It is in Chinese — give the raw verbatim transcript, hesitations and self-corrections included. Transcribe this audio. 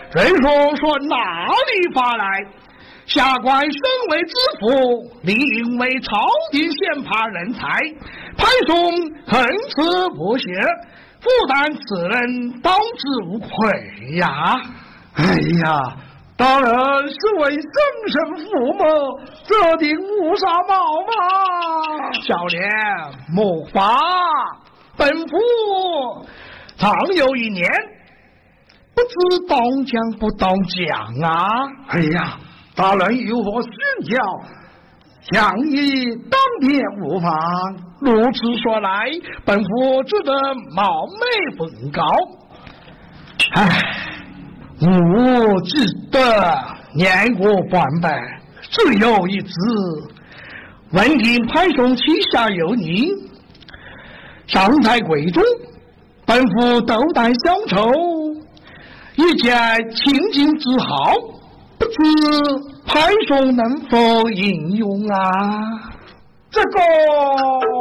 人说说哪里发来？下官身为知府，理应为朝廷献拔人才，潘松横刺不懈，负担此人当之无愧呀！ 哎呀，大人是为生身父母，这定无啥毛嘛。 小莲莫发，本府常有一年，不知当讲不当讲啊！ 哎呀，大人有何训教，想以当面无妨。 如此说来，本府只得冒昧奉告。唉，吾记得年过半百，只有一子，闻听潘松旗下有你，上在贵中，本府斗胆相酬，一见清净之好，不知潘松能否应用啊？ 这个